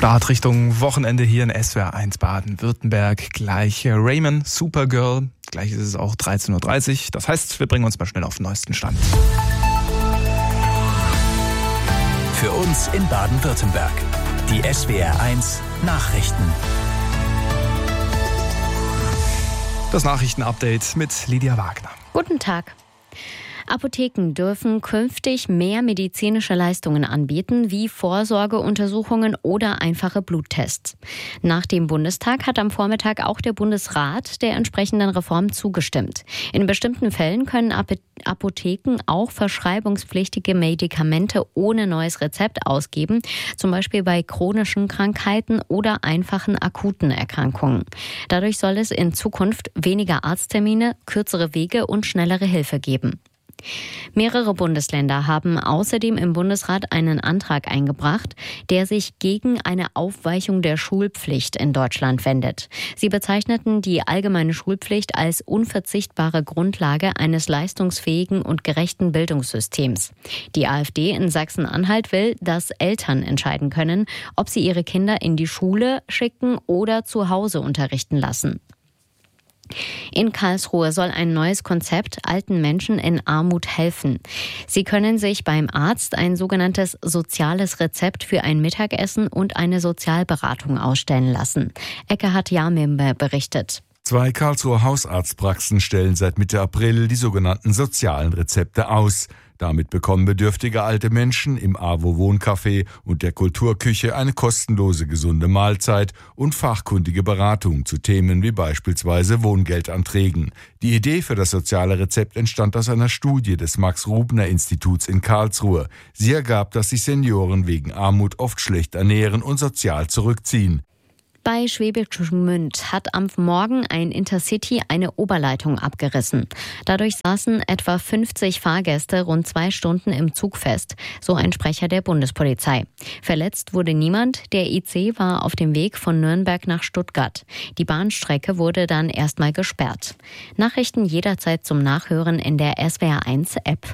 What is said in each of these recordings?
Start Richtung Wochenende hier in SWR 1 Baden-Württemberg. Gleich Raymond, Supergirl. Gleich ist es auch 13.30 Uhr. Das heißt, wir bringen uns mal schnell auf den neuesten Stand. Für uns in Baden-Württemberg. Die SWR 1 Nachrichten. Das Nachrichtenupdate mit Lydia Wagner. Guten Tag. Apotheken dürfen künftig mehr medizinische Leistungen anbieten, wie Vorsorgeuntersuchungen oder einfache Bluttests. Nach dem Bundestag hat am Vormittag auch der Bundesrat der entsprechenden Reform zugestimmt. In bestimmten Fällen können Apotheken auch verschreibungspflichtige Medikamente ohne neues Rezept ausgeben, zum Beispiel bei chronischen Krankheiten oder einfachen akuten Erkrankungen. Dadurch soll es in Zukunft weniger Arzttermine, kürzere Wege und schnellere Hilfe geben. Mehrere Bundesländer haben außerdem im Bundesrat einen Antrag eingebracht, der sich gegen eine Aufweichung der Schulpflicht in Deutschland wendet. Sie bezeichneten die allgemeine Schulpflicht als unverzichtbare Grundlage eines leistungsfähigen und gerechten Bildungssystems. Die AfD in Sachsen-Anhalt will, dass Eltern entscheiden können, ob sie ihre Kinder in die Schule schicken oder zu Hause unterrichten lassen. In Karlsruhe soll ein neues Konzept alten Menschen in Armut helfen. Sie können sich beim Arzt ein sogenanntes soziales Rezept für ein Mittagessen und eine Sozialberatung ausstellen lassen. Eckehard Jamimbe berichtet. 2 Karlsruher Hausarztpraxen stellen seit Mitte April die sogenannten sozialen Rezepte aus. Damit bekommen bedürftige alte Menschen im AWO-Wohncafé und der Kulturküche eine kostenlose gesunde Mahlzeit und fachkundige Beratung zu Themen wie beispielsweise Wohngeldanträgen. Die Idee für das soziale Rezept entstand aus einer Studie des Max-Rubner-Instituts in Karlsruhe. Sie ergab, dass sich Senioren wegen Armut oft schlecht ernähren und sozial zurückziehen. Bei Schwäbisch Gmünd hat am Morgen ein Intercity eine Oberleitung abgerissen. Dadurch saßen etwa 50 Fahrgäste rund 2 Stunden im Zug fest, so ein Sprecher der Bundespolizei. Verletzt wurde niemand, der IC war auf dem Weg von Nürnberg nach Stuttgart. Die Bahnstrecke wurde dann erstmal gesperrt. Nachrichten jederzeit zum Nachhören in der SWR1 App.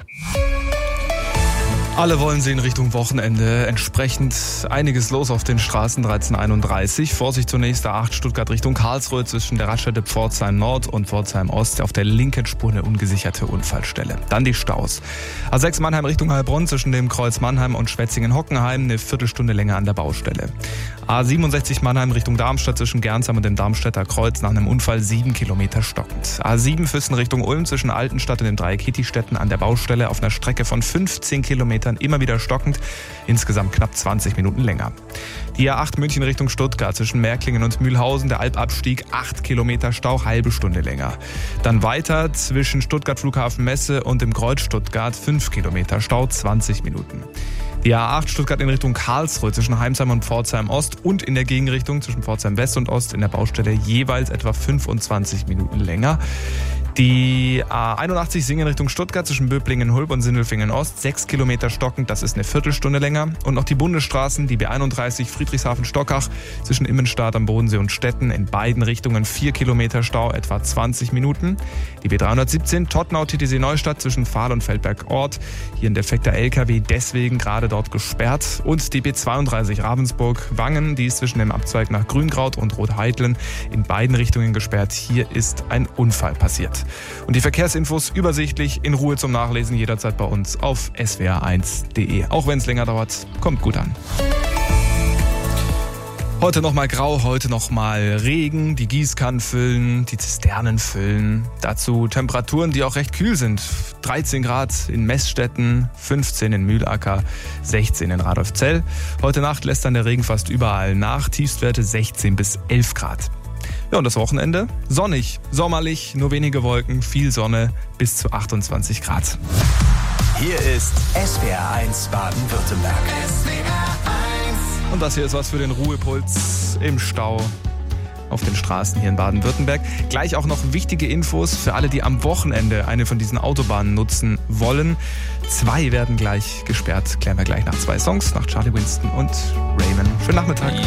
Alle wollen sehen Richtung Wochenende. Entsprechend einiges los auf den Straßen 1331. Vorsicht zunächst A8 Stuttgart Richtung Karlsruhe zwischen der Raststätte Pforzheim Nord und Pforzheim Ost. Auf der linken Spur eine ungesicherte Unfallstelle. Dann die Staus. A6 Mannheim Richtung Heilbronn zwischen dem Kreuz Mannheim und Schwetzingen-Hockenheim eine Viertelstunde länger an der Baustelle. A67 Mannheim Richtung Darmstadt zwischen Gernsheim und dem Darmstädter Kreuz nach einem Unfall 7 Kilometer stockend. A7 Füssen Richtung Ulm zwischen Altenstadt und den 3 Kittistädten an der Baustelle auf einer Strecke von 15 Kilometern immer wieder stockend, insgesamt knapp 20 Minuten länger. Die A8 München Richtung Stuttgart zwischen Märklingen und Mühlhausen, der Albabstieg 8 Kilometer Stau, halbe Stunde länger. Dann weiter zwischen Stuttgart Flughafen Messe und dem Kreuz Stuttgart 5 Kilometer Stau, 20 Minuten. Die A8 Stuttgart in Richtung Karlsruhe zwischen Heimsheim und Pforzheim Ost und in der Gegenrichtung zwischen Pforzheim West und Ost in der Baustelle jeweils etwa 25 Minuten länger. Die A81 Singen Richtung Stuttgart zwischen Böblingen, Hulb und Sindelfingen Ost, 6 Kilometer stockend, das ist eine Viertelstunde länger. Und noch die Bundesstraßen, die B31 Friedrichshafen-Stockach zwischen Immenstadt am Bodensee und Stetten, in beiden Richtungen 4 Kilometer Stau, etwa 20 Minuten. Die B317 Tottenau-Titisee-Neustadt zwischen Fahl und Feldberg-Ort, hier ein defekter LKW, deswegen gerade dort gesperrt. Und die B32 Ravensburg-Wangen, die ist zwischen dem Abzweig nach Grünkraut und Rotheidlen in beiden Richtungen gesperrt. Hier ist ein Unfall passiert. Und die Verkehrsinfos übersichtlich, in Ruhe zum Nachlesen jederzeit bei uns auf swr1.de. Auch wenn es länger dauert, kommt gut an. Heute nochmal grau, heute nochmal Regen, die Gießkannen füllen, die Zisternen füllen. Dazu Temperaturen, die auch recht kühl sind. 13 Grad in Meßstetten, 15 in Mühlacker, 16 in Radolfzell. Heute Nacht lässt dann der Regen fast überall nach, Tiefstwerte 16 bis 11 Grad. Ja, und das Wochenende? Sonnig, sommerlich, nur wenige Wolken, viel Sonne, bis zu 28 Grad. Hier ist SWR1 Baden-Württemberg. Und das hier ist was für den Ruhepuls im Stau auf den Straßen hier in Baden-Württemberg. Gleich auch noch wichtige Infos für alle, die am Wochenende eine von diesen Autobahnen nutzen wollen. 2 werden gleich gesperrt. Klären wir gleich nach 2 Songs, nach Charlie Winston und Raymond. Schönen Nachmittag.